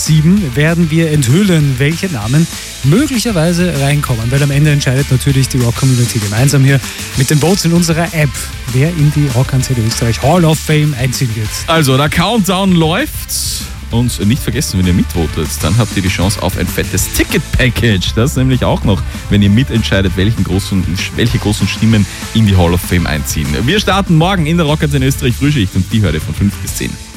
7 werden wir enthüllen, welche Namen möglicherweise reinkommen. Weil am Ende entscheidet natürlich die Rock-Community gemeinsam hier mit den Votes in unserer App, wer in die Rock-Antenne Österreich Hall of Fame einziehen wird. Also, der Countdown läuft. Und nicht vergessen, wenn ihr mitvotet, dann habt ihr die Chance auf ein fettes Ticket-Package. Das nämlich auch noch, wenn ihr mitentscheidet, welche großen Stimmen in die Hall of Fame einziehen. Wir starten morgen in der Rock-Antenne Österreich Frühschicht und die hört ihr von 5 bis 10.